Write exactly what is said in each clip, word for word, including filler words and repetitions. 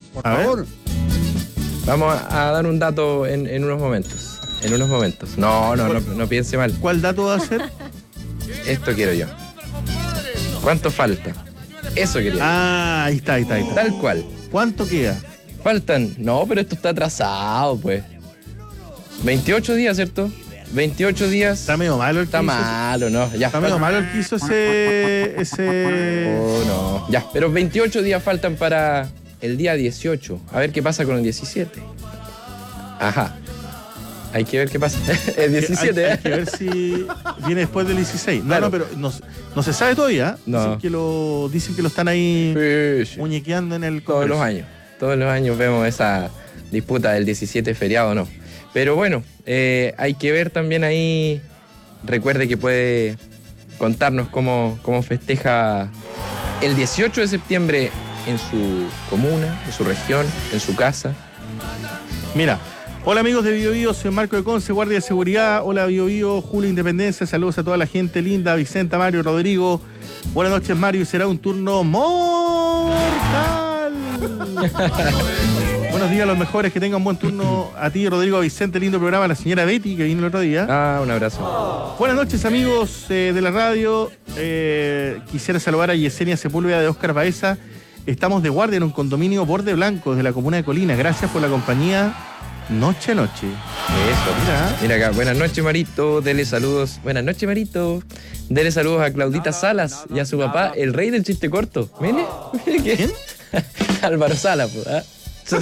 Por A favor. ver. Vamos a, a dar un dato en, en unos momentos. En unos momentos. No, no, no, no piense mal. ¿Cuál dato va a ser? Esto quiero yo. ¿Cuánto falta? Eso quería. Ah, ahí está, ahí está, ahí está. Tal cual. ¿Cuánto queda? Faltan. No, pero esto está atrasado, pues. veintiocho días, ¿cierto? veintiocho días. Está medio malo el Está que hizo- malo, ¿no? Ya. Está medio malo el que hizo ese. ese... Oh, no. Ya, pero veintiocho días faltan para el día dieciocho. A ver qué pasa con el diecisiete. Ajá. Hay que ver qué pasa. El diecisiete, hay, ¿eh? hay que ver si viene después del dieciséis. No, Claro. no, pero no, no se sabe todavía. No. Dicen que lo, dicen que lo están ahí Sí, sí. muñequeando en el Todos Congreso. los años. Todos los años vemos esa disputa del diecisiete feriado o no. Pero bueno, eh, hay que ver también ahí. Recuerde que puede contarnos cómo, cómo festeja el dieciocho de septiembre en su comuna, en su región, en su casa. Mira, hola amigos de Bio Bio, soy Marco de Conce, guardia de seguridad. Hola Bio Bio, Julio Independencia, saludos a toda la gente linda, Vicenta, Mario, Rodrigo. Buenas noches Mario, será un turno mortal. Buenos días a los mejores, que tengan buen turno a ti, Rodrigo, a Vicente, lindo programa, a la señora Betty, que vino el otro día. Ah, un abrazo. Buenas noches amigos eh, de la radio. Eh, quisiera saludar a Yesenia Sepúlveda de Óscar Baeza. Estamos de guardia en un condominio Borde Blanco de la comuna de Colina. Gracias por la compañía noche a noche. Eso, Mira. mira acá. Buenas noches, Marito. Dele saludos. Buenas noches, Marito. Dele saludos a Claudita Salas y a su papá, el rey del chiste corto. Mire, mire que. ¿Quién? Álvaro Salas, pues. ¿ah?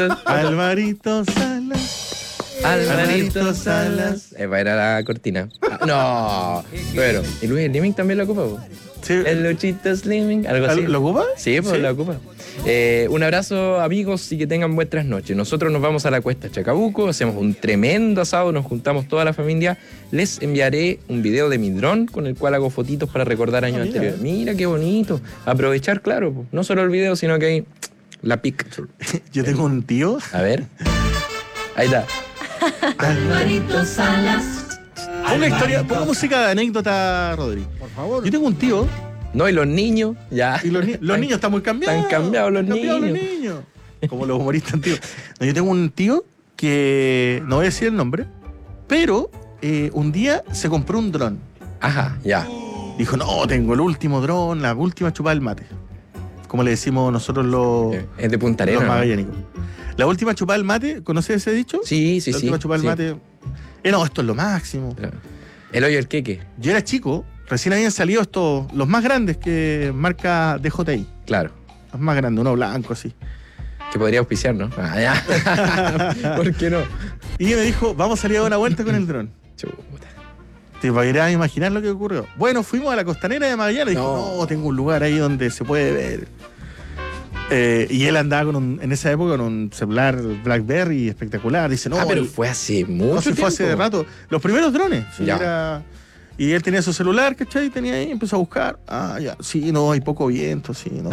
Alvarito Salas. Alvarito Salas. Eh, va a ir a la cortina. Ah, no. Pero, y Luis Slimming también lo ocupa, pues. Sí. El Luchito Slimming, algo así. ¿Lo ocupa? Sí, pues Sí. lo ocupa. Eh, un abrazo, amigos, y que tengan buenas noches. Nosotros nos vamos a la Cuesta Chacabuco, hacemos un tremendo asado, nos juntamos toda la familia. Les enviaré un video de mi dron con el cual hago fotitos para recordar años Ah, mira. anteriores. Mira qué bonito. Aprovechar, claro, pues, no solo el video, sino que hay la picture. Yo tengo un tío. A ver. Ahí está. Alvarito Salas. Ponga historia, ponga música de anécdota, Rodri. Por favor. Yo tengo un tío No, y los niños, ya. y los, ni- los niños están muy cambiados. Están cambiados los Están cambiados los niños. niños. Como los humoristas antiguos. No, yo tengo un tío que no voy a decir el nombre, pero eh, un día se compró un dron. Ajá, ya. Dijo, no, tengo el último dron, la última chupada del mate. Como le decimos nosotros los, Eh, Es de Punta los Arenas, ¿no? magallánicos. La última chupada del mate, ¿conoces ese dicho? Sí, sí, la sí. última chupada sí. del mate. Eh, no, esto es lo máximo. El hoyo del queque, Yo era chico, recién habían salido estos, los más grandes que marca D J I. claro. Los más grandes, uno blanco así. Que podría auspiciar, ¿no? Ah, ya. ¿Por qué no? Y me dijo, vamos a salir a dar una vuelta con el dron. Chuta. Te podrías imaginar lo que ocurrió. Bueno, fuimos a la costanera de Magallanes. Dijo, No. no, tengo un lugar ahí donde se puede ver. Eh, y él andaba con un, en esa época con un celular BlackBerry espectacular. Dice, no, ah, pero el- fue hace mucho no, se tiempo. fue hace rato. Los primeros drones. Sí, Ya. era- y él tenía su celular, ¿cachai? Tenía ahí, empezó a buscar. Ah, ya, sí, no, hay poco viento, sí, no.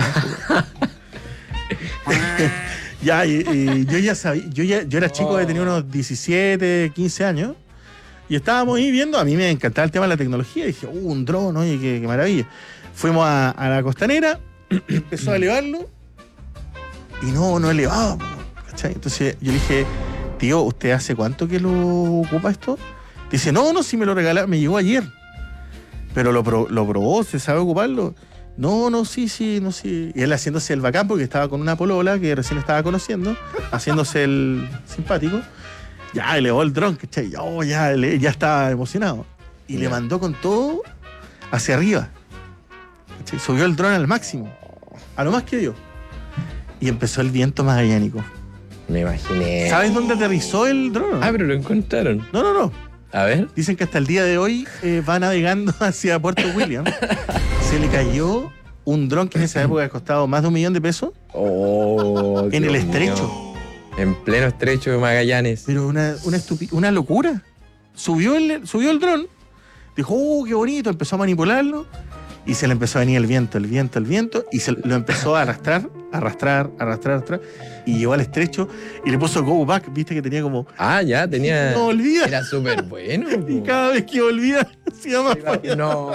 ya, y, y yo ya sabía, yo ya, yo era chico, tenía unos diecisiete, quince años. Y estábamos ahí viendo, a mí me encantaba el tema de la tecnología. Y dije, uh, un dron, oye, qué, qué maravilla. Fuimos a, a la costanera, empezó a elevarlo. Y no, no elevaba, po, ¿cachai? Entonces yo le dije, tío, ¿usted hace cuánto que lo ocupa esto? Dice, no, no, si me lo regalaron, me llegó ayer. Pero lo, pro- lo probó, ¿se sabe ocuparlo? No, no, sí, sí, no, sí. Y él haciéndose el bacán porque estaba con una polola que recién estaba conociendo, haciéndose el simpático. Ya, elevó el dron, ¿cachai? Oh, ya, le- ya estaba emocionado. Y le Ya. mandó con todo hacia arriba. ¿Cachai? Subió el dron al máximo, a lo más que dio. Y empezó el viento magallánico. Me imaginé. ¿Sabes dónde aterrizó el dron? Ah, pero lo encontraron. No, no, no. A ver. Dicen que hasta el día de hoy eh, va navegando hacia Puerto William. Se le cayó un dron que en esa época costaba más de un millón de pesos Oh, en el Dios estrecho. mío. En pleno estrecho de Magallanes. Pero una, una, estupi- una locura. Subió el, subió el dron, dijo, oh, qué bonito, empezó a manipularlo y se le empezó a venir el viento, el viento, el viento y se lo empezó a arrastrar, arrastrar, arrastrar, arrastrar y llegó al estrecho y le puso go back, viste que tenía como, Ah, ya, tenía. no olvida. Era súper bueno. Y po. cada vez que volvía se iba más para allá. No.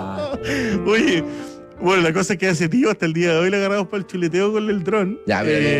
Oye, bueno, la cosa es que a ese tío hasta el día de hoy le agarramos para el chuleteo con el dron. Ya, pero Eh,